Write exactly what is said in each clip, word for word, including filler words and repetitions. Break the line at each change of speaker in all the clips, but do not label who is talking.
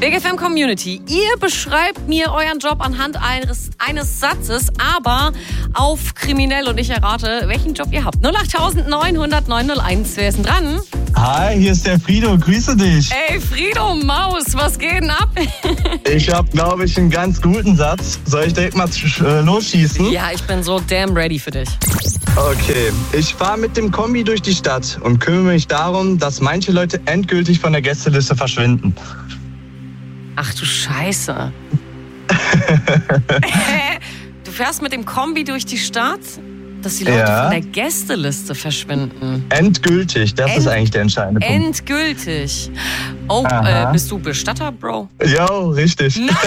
Big F M Community, ihr beschreibt mir euren Job anhand eines, eines Satzes, aber auf kriminell und ich errate, welchen Job ihr habt. null acht neun null null neun null eins, wer ist denn dran?
Hi, hier ist der Frido, grüße dich.
Ey, Frido Maus, was geht denn ab?
Ich habe, glaube ich, einen ganz guten Satz. Soll ich direkt mal äh, losschießen?
Ja, ich bin so damn ready für dich.
Okay, ich fahre mit dem Kombi durch die Stadt und kümmere mich darum, dass manche Leute endgültig von der Gästeliste verschwinden.
Ach du Scheiße. Du fährst mit dem Kombi durch die Stadt, dass die Leute
Ja.
von der Gästeliste verschwinden.
Endgültig, das
End-
ist eigentlich der entscheidende Punkt.
Endgültig. Oh,
Aha.
äh, bist du Bestatter, Bro?
Jo, richtig.
Nein!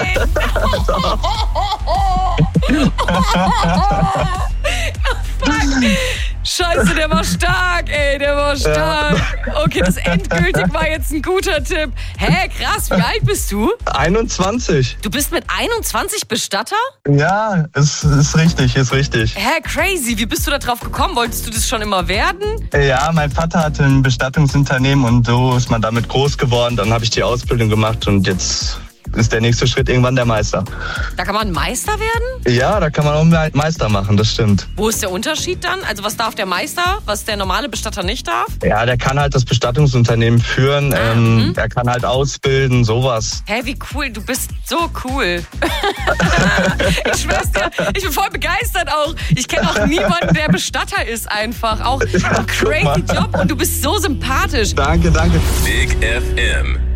Scheiße, der war stark, ey, der war stark. Okay, das endgültig war jetzt ein guter Tipp. Hä, krass, wie alt bist du?
einundzwanzig.
Du bist mit einundzwanzig Bestatter?
Ja, ist, ist richtig, ist richtig.
Hä, crazy, wie bist du da drauf gekommen? Wolltest du das schon immer werden?
Ja, mein Vater hatte ein Bestattungsunternehmen und so ist man damit groß geworden. Dann habe ich die Ausbildung gemacht und jetzt ist der nächste Schritt irgendwann der Meister.
Da kann man Meister werden?
Ja, da kann man auch Meister machen, das stimmt.
Wo ist der Unterschied dann? Also was darf der Meister, was der normale Bestatter nicht darf?
Ja, der kann halt das Bestattungsunternehmen führen,
Ah,
ähm,
mhm.
er kann halt ausbilden, sowas.
Hä, wie cool, du bist so cool. Ich schwör's dir, ich bin voll begeistert auch. Ich kenne auch niemanden, der Bestatter ist einfach. Auch ein crazy Job und du bist so sympathisch.
Danke, danke.
Big F M.